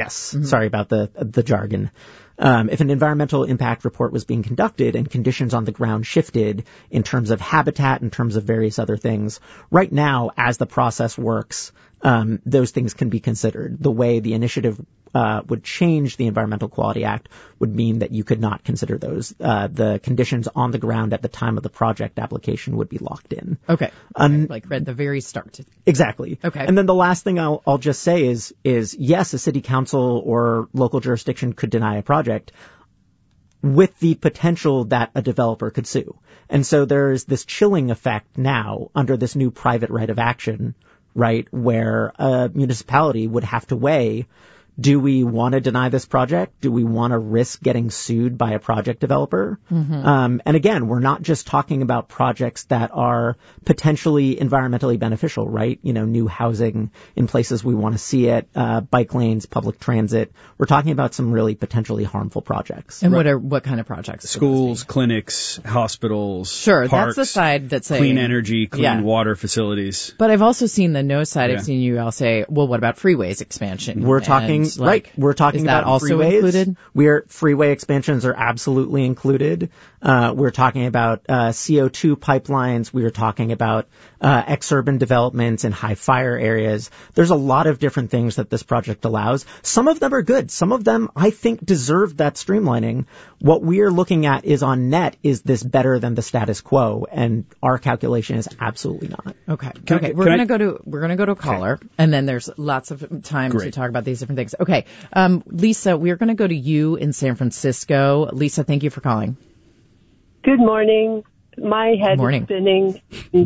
Yes. Mm-hmm. Sorry about the jargon. If an environmental impact report was being conducted and conditions on the ground shifted in terms of habitat, in terms of various other things, right now, as the process works, those things can be considered. The way the initiative would change the Environmental Quality Act would mean that you could not consider those. The conditions on the ground at the time of the project application would be locked in. Okay. Like at the very start. Exactly. Okay. And then the last thing I'll just say is yes, a city council or local jurisdiction could deny a project with the potential that a developer could sue. And so there's this chilling effect now under this new private right of action, right, where a municipality would have to weigh, do we want to deny this project? Do we want to risk getting sued by a project developer? Mm-hmm. And again, we're not just talking about projects that are potentially environmentally beneficial, right? You know, new housing in places we want to see it, bike lanes, public transit. We're talking about some really potentially harmful projects. And what kind of projects? Schools, clinics, hospitals, sure, parks, that's the side that's saying clean energy, clean water facilities. But I've also seen the no side. I've seen you all say, well, what about freeways expansion? We're talking we're talking about also freeways. Included? Freeway expansions are absolutely included. We're talking about CO2 pipelines. We are talking about exurban developments in high fire areas. There's a lot of different things that this project allows. Some of them are good. Some of them, I think, deserve that streamlining. What we're looking at is on net, is this better than the status quo? And our calculation is absolutely not. Okay. We're going to go to a caller, and then there's lots of time to talk about these different things. Okay. Lisa, we're going to go to you in San Francisco. Lisa, thank you for calling. Good morning. My head is spinning.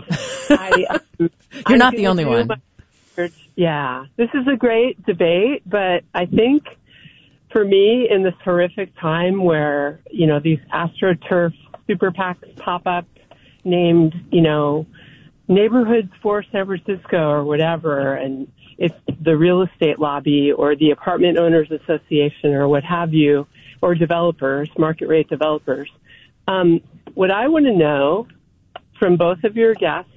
You're not the only one. Yeah. This is a great debate, but I think for me, in this horrific time where, you know, these AstroTurf super PACs pop up named, you know, Neighborhoods for San Francisco or whatever, and it's the real estate lobby or the apartment owners association or what have you, or developers, market rate developers. What I want to know from both of your guests,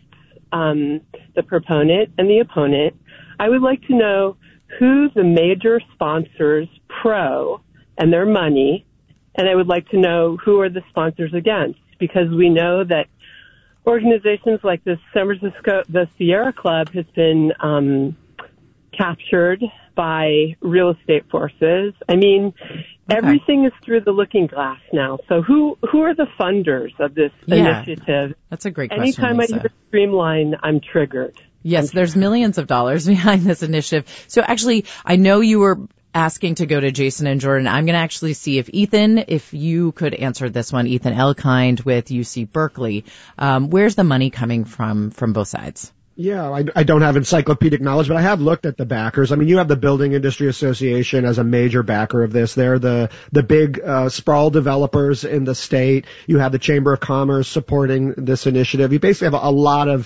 the proponent and the opponent, I would like to know who the major sponsors pro and their money, and I would like to know who are the sponsors against, because we know that organizations like the San Francisco, the Sierra Club has been captured by real estate forces. I mean, everything is through the looking glass now. So who are the funders of this initiative? That's a great question, Anytime Lisa. I hear Streamline, I'm triggered. Yes, there's millions of dollars behind this initiative. So actually, I know you were asking to go to Jason and Jordan. I'm going to actually see if Ethan, if you could answer this one, Ethan Elkind with UC Berkeley. Where's the money coming from both sides? Yeah, I don't have encyclopedic knowledge, but I have looked at the backers. I mean, you have the Building Industry Association as a major backer of this. They're the big sprawl developers in the state. You have the Chamber of Commerce supporting this initiative. You basically have a lot of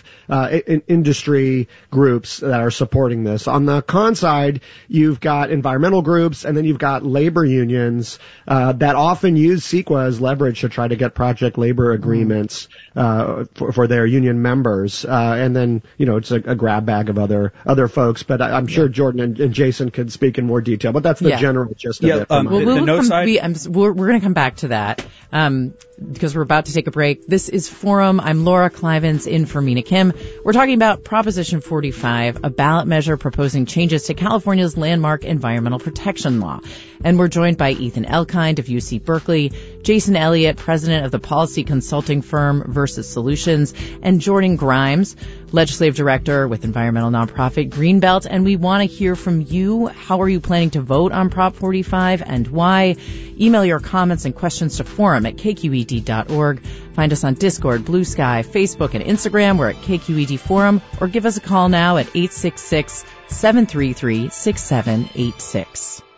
industry groups that are supporting this. On the con side, you've got environmental groups, and then you've got labor unions that often use CEQA as leverage to try to get project labor agreements for their union members. And then, you know, it's a grab bag of other folks, but I'm sure Jordan and Jason could speak in more detail. But that's the general gist of it. We're going to come back to that because we're about to take a break. This is Forum. I'm Laura Clivens in for Mina Kim. We're talking about Proposition 45, a ballot measure proposing changes to California's landmark environmental protection law. And we're joined by Ethan Elkind of UC Berkeley, Jason Elliott, president of the policy consulting firm Versus Solutions, and Jordan Grimes, legislative director with environmental nonprofit Greenbelt. And we want to hear from you. How are you planning to vote on Prop 45 and why? Email your comments and questions to forum@kqed.org. Find us on Discord, Blue Sky, Facebook, and Instagram. We're at KQED Forum, or give us a call now at 866-733-6786.